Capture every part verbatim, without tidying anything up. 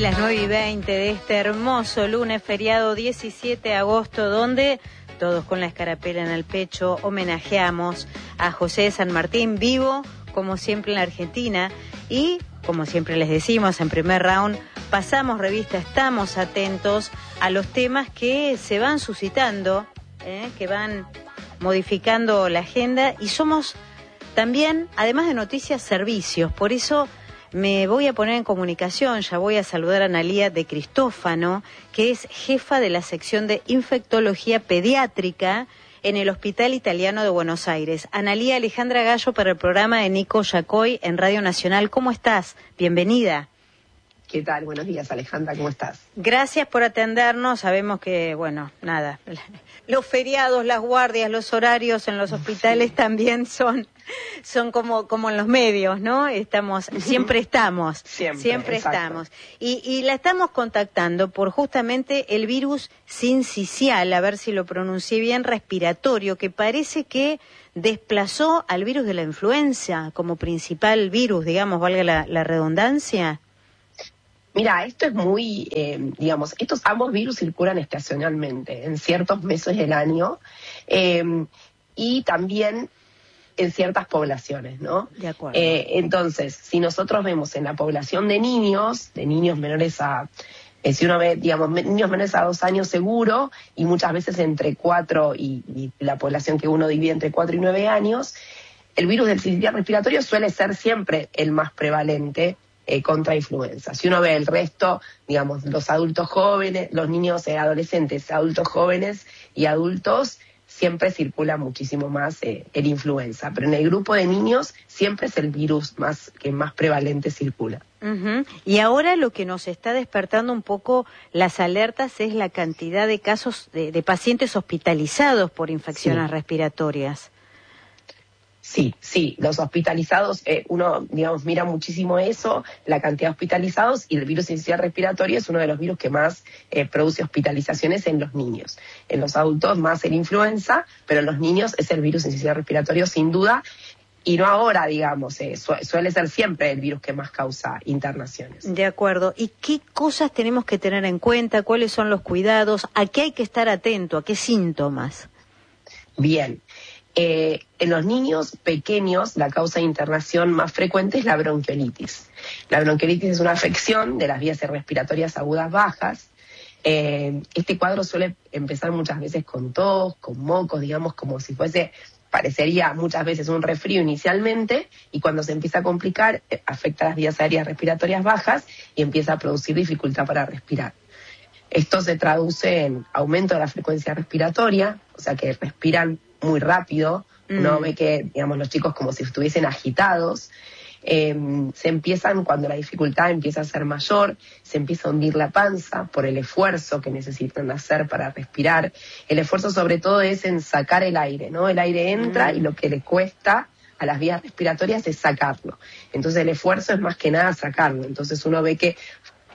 las nueve y veinte de este hermoso lunes feriado diecisiete de agosto, donde todos con la escarapela en el pecho homenajeamos a José de San Martín, vivo como siempre en la Argentina, y como siempre les decimos en primer round, pasamos revista, estamos atentos a los temas que se van suscitando, eh, que van modificando la agenda, y somos también, además de noticias, servicios. Por eso me voy a poner en comunicación, ya voy a saludar a Analía de Cristófano, que es jefa de la sección de infectología pediátrica en el Hospital Italiano de Buenos Aires. Analía, Alejandra Gallo para el programa de Nico Yacoy en Radio Nacional. ¿Cómo estás? Bienvenida. ¿Qué tal? Buenos días, Alejandra, ¿cómo estás? Gracias por atendernos. Sabemos que, bueno, nada, los feriados, las guardias, los horarios en los hospitales sí. también son, son como, como en los medios, ¿no? Estamos, siempre estamos, siempre, siempre estamos. Y, y la estamos contactando por justamente el virus sincicial, a ver si lo pronuncié bien, respiratorio, que parece que desplazó al virus de la influenza como principal virus, digamos, valga la, la redundancia. Mira, esto es muy, eh, digamos, estos ambos virus circulan estacionalmente en ciertos meses del año eh, y también en ciertas poblaciones, ¿no? De acuerdo. Eh, entonces, si nosotros vemos en la población de niños, de niños menores a, eh, si uno ve, digamos, niños menores a dos años seguro, y muchas veces entre cuatro, y, y la población que uno divide entre cuatro y nueve años, el virus del sincicial respiratorio suele ser siempre el más prevalente Eh, contra influenza. Si uno ve el resto, digamos, los adultos jóvenes, los niños eh, adolescentes, adultos jóvenes y adultos, siempre circula muchísimo más eh, el influenza. Pero en el grupo de niños siempre es el virus más que más prevalente circula. Uh-huh. Y ahora lo que nos está despertando un poco las alertas es la cantidad de casos de, de pacientes hospitalizados por infecciones sí. respiratorias. Sí, sí, los hospitalizados, eh, uno, digamos, mira muchísimo eso, la cantidad de hospitalizados, y el virus sincicial respiratorio es uno de los virus que más eh, produce hospitalizaciones en los niños. En los adultos más el influenza, pero en los niños es el virus sincicial respiratorio sin duda, y no ahora, digamos, eh, su- suele ser siempre el virus que más causa internaciones. De acuerdo. ¿Y qué cosas tenemos que tener en cuenta? ¿Cuáles son los cuidados? ¿A qué hay que estar atento? ¿A qué síntomas? Bien. Eh, en los niños pequeños, la causa de internación más frecuente es la bronquiolitis. La bronquiolitis es una afección de las vías respiratorias agudas bajas. Eh, este cuadro suele empezar muchas veces con tos, con mocos, digamos, como si fuese, parecería muchas veces un resfrío inicialmente, y cuando se empieza a complicar, eh, afecta las vías aéreas respiratorias bajas y empieza a producir dificultad para respirar. Esto se traduce en aumento de la frecuencia respiratoria, o sea que respiran muy rápido, mm. uno ve que, digamos, los chicos como si estuviesen agitados, eh, se empiezan, cuando la dificultad empieza a ser mayor, se empieza a hundir la panza por el esfuerzo que necesitan hacer para respirar. El esfuerzo sobre todo es en sacar el aire, ¿no? El aire entra mm. y lo que le cuesta a las vías respiratorias es sacarlo. Entonces el esfuerzo es más que nada sacarlo. Entonces uno ve que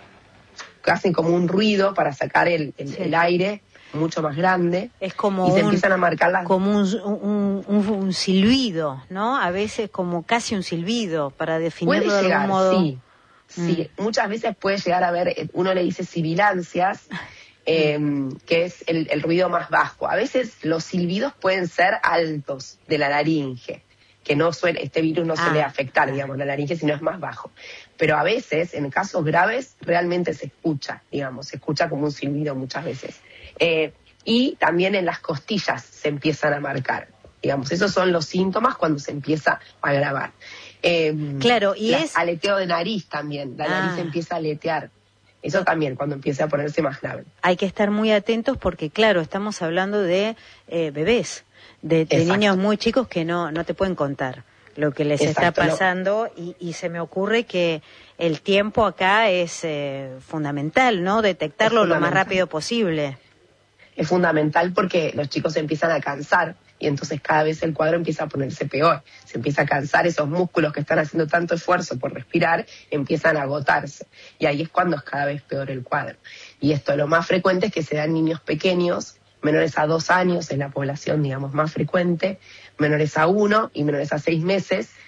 hacen como un ruido para sacar el, el, sí. el aire mucho más grande. Es como y se un, empiezan a marcar las... como un, un, un, un silbido, ¿no? A veces como casi un silbido, para definirlo puede de llegar, algún modo. Sí, mm. sí. Muchas veces puede llegar a ver, uno le dice sibilancias, eh, mm. que es el, el ruido más bajo. A veces los silbidos pueden ser altos de la laringe, que no suele, este virus no suele ah. afectar, digamos, la laringe, sino es más bajo. Pero a veces, en casos graves, realmente se escucha, digamos, se escucha como un silbido muchas veces. Eh, y también en las costillas se empiezan a marcar, digamos, esos son los síntomas cuando se empieza a agravar. Eh, claro, y la, es... aleteo de nariz también, la ah. nariz empieza a aletear. Eso también, cuando empieza a ponerse más grave. Hay que estar muy atentos porque, claro, estamos hablando de eh, bebés, de, de niños muy chicos que no, no te pueden contar lo que les Exacto, está pasando, no. y, y se me ocurre que el tiempo acá es eh, fundamental, ¿no? Detectarlo lo más rápido posible. Es fundamental porque los chicos se empiezan a cansar y entonces cada vez el cuadro empieza a ponerse peor. Se empieza a cansar, esos músculos que están haciendo tanto esfuerzo por respirar empiezan a agotarse. Y ahí es cuando es cada vez peor el cuadro. Y esto lo más frecuente es que se da en niños pequeños, menores a dos años, es la población, digamos, más frecuente, menores a uno y menores a seis meses,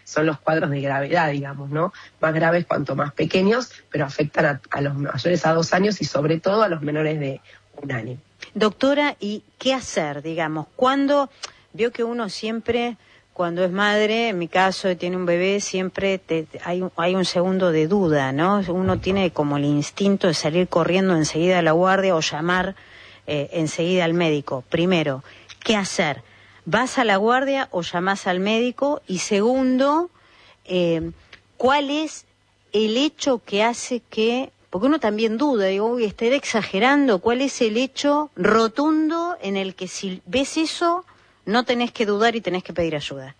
son los cuadros de gravedad, digamos, ¿no? Más graves cuanto más pequeños, pero afectan a, a los mayores a dos años y sobre todo a los menores de un año. Doctora, ¿y qué hacer, digamos? ¿Cuándo? Veo que uno siempre, cuando es madre, en mi caso, tiene un bebé, siempre te, hay, hay un segundo de duda, ¿no? Uno tiene como el instinto de salir corriendo enseguida a la guardia o llamar eh, enseguida al médico. Primero, ¿qué hacer? ¿Vas a la guardia o llamás al médico? Y segundo, eh, ¿cuál es el hecho que hace que, porque uno también duda, digo, uy, estaré exagerando, ¿cuál es el hecho rotundo en el que si ves eso, no tenés que dudar y tenés que pedir ayuda?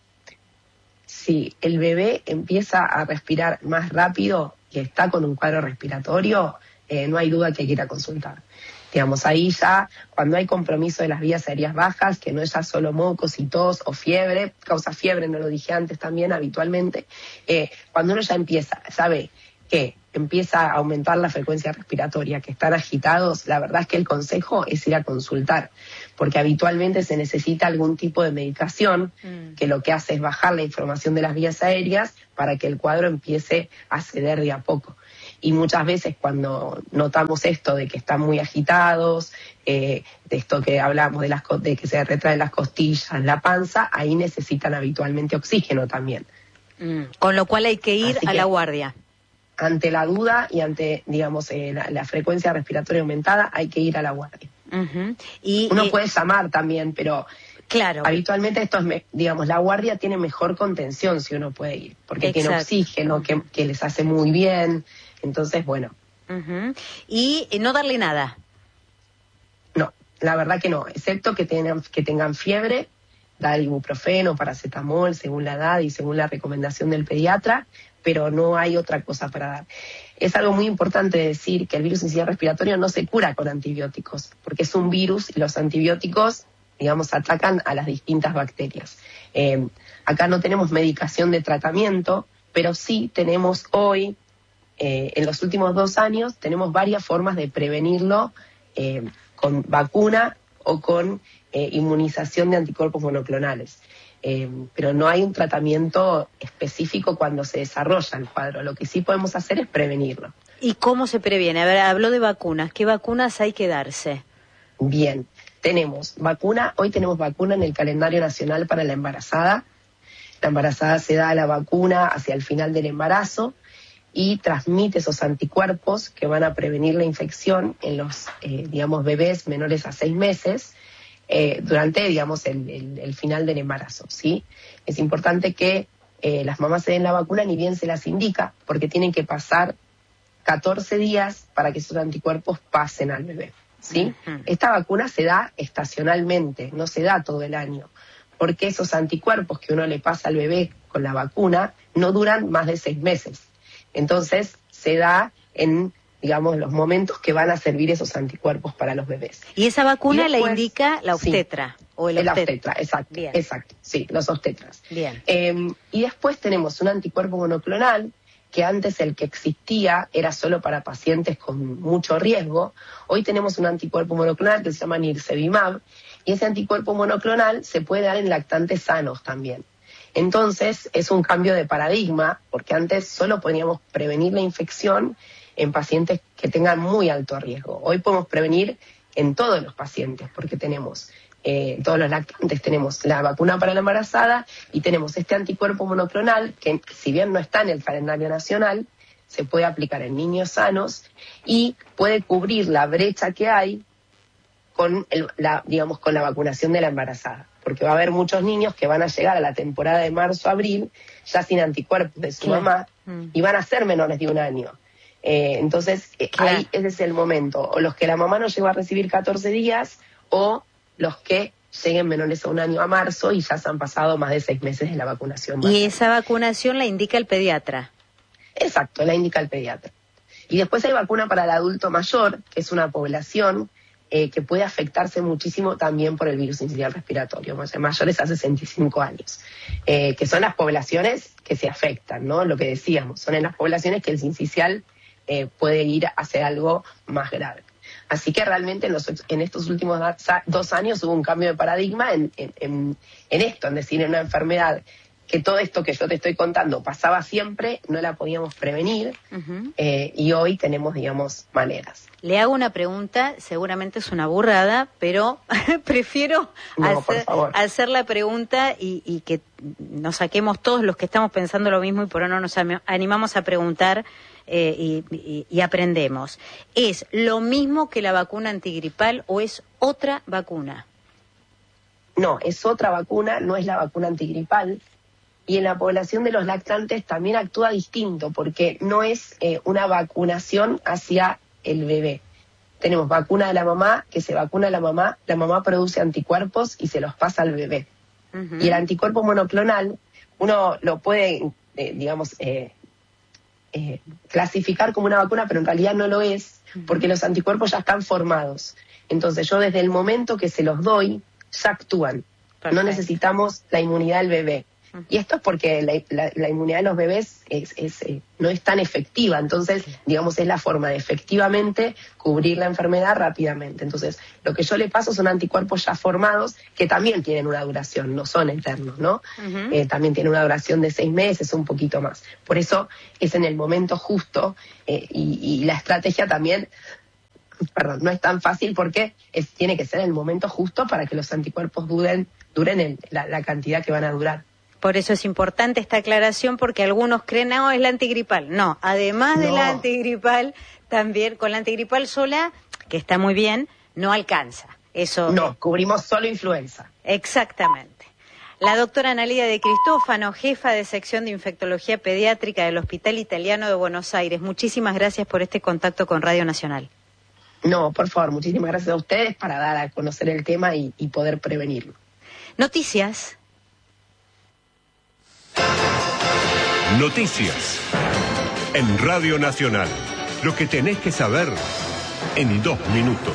Si el bebé empieza a respirar más rápido y está con un cuadro respiratorio, eh, no hay duda que hay que ir a consultar. Digamos, ahí ya, cuando hay compromiso de las vías aéreas bajas, que no es ya solo mocos y tos o fiebre, causa fiebre, no lo dije antes también habitualmente, eh, cuando uno ya empieza, sabe que empieza a aumentar la frecuencia respiratoria, que están agitados, la verdad es que el consejo es ir a consultar, porque habitualmente se necesita algún tipo de medicación mm. que lo que hace es bajar la información de las vías aéreas para que el cuadro empiece a ceder de a poco. Y muchas veces cuando notamos esto de que están muy agitados, eh, de esto que hablamos de, las, de que se retraen las costillas, la panza, ahí necesitan habitualmente oxígeno también. Mm. Con lo cual hay que ir Así a que, la guardia. Ante la duda y ante, digamos, eh, la, la frecuencia respiratoria aumentada, hay que ir a la guardia. Uh-huh. y, Uno y... puede llamar también, pero claro. habitualmente esto es, me, digamos, la guardia tiene mejor contención si uno puede ir, porque Exacto. tiene oxígeno que, que les hace muy bien. Entonces, bueno. Uh-huh. Y eh, no darle nada. No, la verdad que no, excepto que tengan, que tengan fiebre, dar ibuprofeno, paracetamol, según la edad y según la recomendación del pediatra, pero no hay otra cosa para dar. Es algo muy importante decir que el virus sincicial respiratorio no se cura con antibióticos, porque es un virus y los antibióticos, digamos, atacan a las distintas bacterias. Eh, acá no tenemos medicación de tratamiento, pero sí tenemos hoy, eh, en los últimos dos años, tenemos varias formas de prevenirlo eh, con vacuna o con eh, inmunización de anticuerpos monoclonales. Eh, pero no hay un tratamiento específico cuando se desarrolla el cuadro. Lo que sí podemos hacer es prevenirlo. ¿Y cómo se previene? A ver, habló de vacunas. ¿Qué vacunas hay que darse? Bien, tenemos vacuna, hoy tenemos vacuna en el calendario nacional para la embarazada. La embarazada se da la vacuna hacia el final del embarazo y transmite esos anticuerpos que van a prevenir la infección en los, eh, digamos, bebés menores a seis meses. Eh, durante, digamos, el, el, el final del embarazo, ¿sí? Es importante que eh, las mamás se den la vacuna ni bien se las indica, porque tienen que pasar catorce días para que esos anticuerpos pasen al bebé, ¿sí? Uh-huh. Esta vacuna se da estacionalmente, no se da todo el año, porque esos anticuerpos que uno le pasa al bebé con la vacuna no duran más de seis meses. Entonces, se da en, digamos, los momentos que van a servir esos anticuerpos para los bebés. ¿Y esa vacuna y después, la indica la obstetra? Sí, o el obstetra, obstetra, exacto, Bien. exacto, sí, los obstetras. Bien. Eh, y después tenemos un anticuerpo monoclonal, que antes el que existía era solo para pacientes con mucho riesgo. Hoy tenemos un anticuerpo monoclonal que se llama Nirsevimab, y ese anticuerpo monoclonal se puede dar en lactantes sanos también. Entonces, es un cambio de paradigma, porque antes solo podíamos prevenir la infección en pacientes que tengan muy alto riesgo. Hoy podemos prevenir en todos los pacientes, porque tenemos, eh, todos los lactantes, tenemos la vacuna para la embarazada y tenemos este anticuerpo monoclonal, que si bien no está en el calendario nacional, se puede aplicar en niños sanos y puede cubrir la brecha que hay con, el, la, digamos, con la vacunación de la embarazada. Porque va a haber muchos niños que van a llegar a la temporada de marzo-abril ya sin anticuerpos de su Claro. mamá Mm. y van a ser menores de un año. Eh, entonces, eh, Claro. ahí ese es el momento. O los que la mamá no llegó a recibir catorce días, o los que lleguen menores a un año a marzo y ya se han pasado más de seis meses de la vacunación. ¿Y esa vacunación la indica el pediatra? Exacto, la indica el pediatra. Y después hay vacuna para el adulto mayor, que es una población eh, que puede afectarse muchísimo también por el virus sincicial respiratorio, mayores a sesenta y cinco años, eh, que son las poblaciones que se afectan, ¿no? Lo que decíamos, son en las poblaciones que el sincicial eh, puede ir a hacer algo más grave. Así que realmente en, los, en estos últimos dos años hubo un cambio de paradigma en, en, en, en esto, en decir, en una enfermedad que todo esto que yo te estoy contando pasaba siempre, no la podíamos prevenir, uh-huh. eh, y hoy tenemos, digamos, maneras. Le hago una pregunta, seguramente es una burrada, pero prefiero no, hacer, hacer la pregunta y, y que nos saquemos todos los que estamos pensando lo mismo y por eso no nos animamos a preguntar eh, y, y, y aprendemos. ¿Es lo mismo que la vacuna antigripal o es otra vacuna? No, es otra vacuna, no es la vacuna antigripal. Y en la población de los lactantes también actúa distinto, porque no es eh, una vacunación hacia el bebé. Tenemos vacuna de la mamá, que se vacuna a la mamá, la mamá produce anticuerpos y se los pasa al bebé. Uh-huh. Y el anticuerpo monoclonal, uno lo puede, eh, digamos, eh, eh, clasificar como una vacuna, pero en realidad no lo es, porque los anticuerpos ya están formados. Entonces yo desde el momento que se los doy, ya actúan. Perfecto. No necesitamos la inmunidad del bebé. Y esto es porque la, la, la inmunidad de los bebés es, es, eh, no es tan efectiva, entonces, digamos, es la forma de efectivamente cubrir la enfermedad rápidamente. Entonces, lo que yo le paso son anticuerpos ya formados que también tienen una duración, no son eternos, ¿no? Uh-huh. Eh, también tienen una duración de seis meses, un poquito más. Por eso es en el momento justo eh, y, y la estrategia también... Perdón, no es tan fácil porque es, tiene que ser el momento justo para que los anticuerpos duren, duren el, la, la cantidad que van a durar. Por eso es importante esta aclaración, porque algunos creen, no, es la antigripal. No, además de no. la antigripal, también con la antigripal sola, que está muy bien, no alcanza. Eso. No, cubrimos solo influenza. Exactamente. La doctora Analía de Cristófano, jefa de sección de infectología pediátrica del Hospital Italiano de Buenos Aires. Muchísimas gracias por este contacto con Radio Nacional. No, por favor, muchísimas gracias a ustedes para dar a conocer el tema y, y poder prevenirlo. Noticias. Noticias en Radio Nacional. Lo que tenés que saber en dos minutos.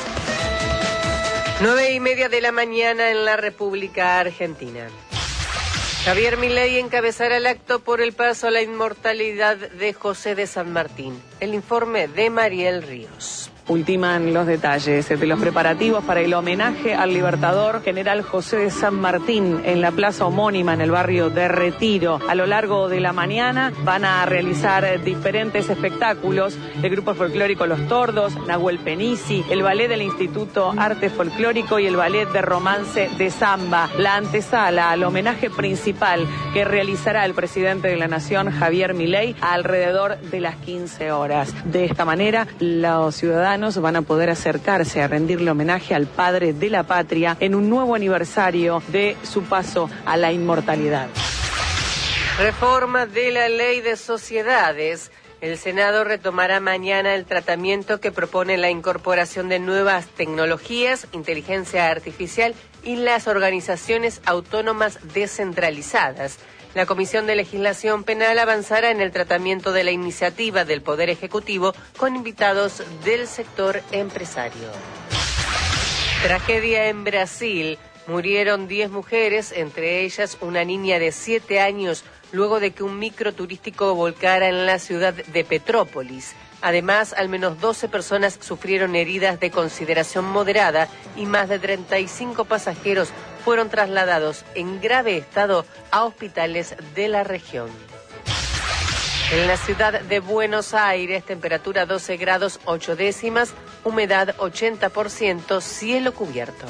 Nueve y media de la mañana en la República Argentina. Javier Milei encabezará el acto por el paso a la inmortalidad de José de San Martín. El informe de Mariel Ríos. Ultiman los detalles de los preparativos para el homenaje al libertador general José de San Martín en la plaza homónima en el barrio de Retiro. A lo largo de la mañana van a realizar diferentes espectáculos. El grupo folclórico Los Tordos, Nahuel Penisi, el ballet del Instituto Arte Folclórico y el ballet de romance de Samba. La antesala al homenaje principal que realizará el presidente de la Nación, Javier Milei, alrededor de las quince horas. De esta manera, los ciudadanos van a poder acercarse a rendirle homenaje al padre de la patria en un nuevo aniversario de su paso a la inmortalidad. Reforma de la Ley de Sociedades. El Senado retomará mañana el tratamiento que propone la incorporación de nuevas tecnologías, inteligencia artificial y las organizaciones autónomas descentralizadas. La Comisión de Legislación Penal avanzará en el tratamiento de la iniciativa del Poder Ejecutivo con invitados del sector empresario. Tragedia en Brasil. Murieron diez mujeres, entre ellas una niña de siete años, luego de que un micro turístico volcara en la ciudad de Petrópolis. Además, al menos doce personas sufrieron heridas de consideración moderada y más de treinta y cinco pasajeros fueron trasladados en grave estado a hospitales de la región. En la ciudad de Buenos Aires, temperatura doce grados ocho décimas, humedad ochenta por ciento, cielo cubierto.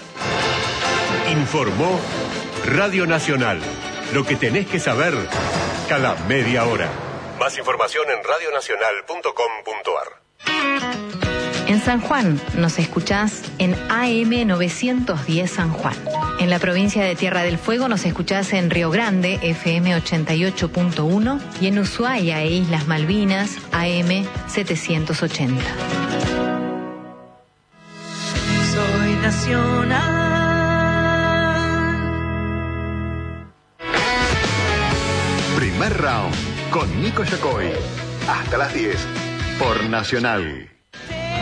Informó Radio Nacional. Lo que tenés que saber cada media hora. Más información en radio nacional punto com punto ar. En San Juan nos escuchás en A M novecientos diez San Juan. En la provincia de Tierra del Fuego nos escuchás en Río Grande, F M ochenta y ocho punto uno, y en Ushuaia e Islas Malvinas, A M setecientos ochenta. Soy nacional. Primer round con Nico Yacoy. Hasta las diez por Nacional.